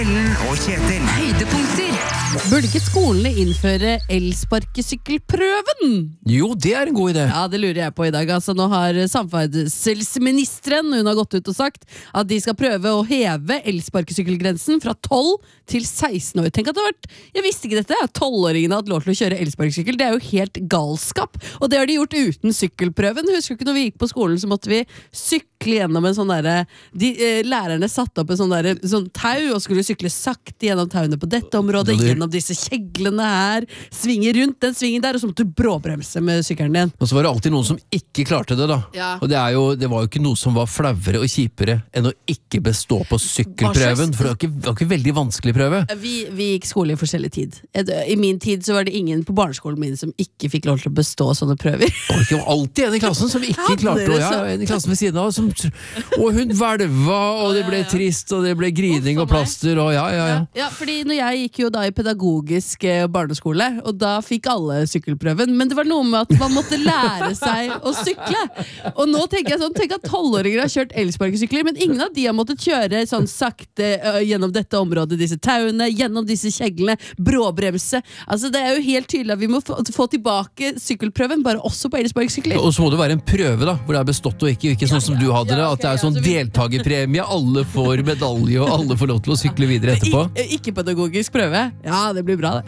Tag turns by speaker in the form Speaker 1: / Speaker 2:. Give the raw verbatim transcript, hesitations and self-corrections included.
Speaker 1: Morten og Kjetil.
Speaker 2: Høydepunkter.
Speaker 3: Burde ikke skolene innføre elsparkesykkelprøven?
Speaker 4: Jo, det er en god idé.
Speaker 3: Ja, det lurer jeg på i dag. Altså, nå har samferdselsministeren hun har gått ut og sagt at de skal prøve å heve elsparkesykkelgrensen fra tolv til seksten år. Tenk at det har vært, jeg visste ikke dette, tolvåringene har hatt lov til å kjøre elsparkesykkel. Det er jo helt galskap. Og det har de gjort uten sykkelprøven. Husker du ikke når vi gikk på skolen, så måtte vi sykle gjennom en sånn derre de, eh, lærerne satte opp en sånn derre sånn tau, og skulle sykle sakte gjennom tauene på dette området, gjennom disse kjeglene her, svinge rundt den svingen der, og så måtte du bråbremse med sykkelen din.
Speaker 4: Og så var det alltid noen som ikke klarte det da.
Speaker 3: Ja.
Speaker 4: Og det, er jo, det var jo ikke noe som var flauere og kjipere enn å ikke bestå på sykkelprøven, for det var ikke, det var ikke veldig vanskelig prøve.
Speaker 3: Vi, vi gikk skole i forskjellig tid. I min tid så var det ingen på barneskolen min som ikke fikk lov til å bestå sånne prøver.
Speaker 4: Det var alltid en i klassen som ikke klarte å, ja, en i klassen ved siden av, som, og hun hvelva, og det ble trist, og det ble grining og plaster, og ja, ja, ja.
Speaker 3: Ja, fordi når jeg gikk jo da i pedagogisk eh, barneskole, og da fikk alle sykkelprøven, men det var noe med at man måtte lære seg å sykle. Og nå tenker jeg sånn, tenk at tolvåringer har kjørt elsparkesykler, men ingen av de har måttet kjøre sånn sakte uh, gjennom dette området, disse tauene, gjennom disse kjeglene, bråbremse. Altså det er jo helt tydelig at vi må få, få tilbake sykkelprøven, bare også på elsparkesykler.
Speaker 4: Og så må det være en prøve da, hvor det er bestått og ikke, ikke sånn som du hadde det, at det er sånn deltagerpremie, alle får medalje og alle får lov til å sykle videre etterpå.
Speaker 3: Ik ikke pedagogisk prøve. Ja, det blir bra det.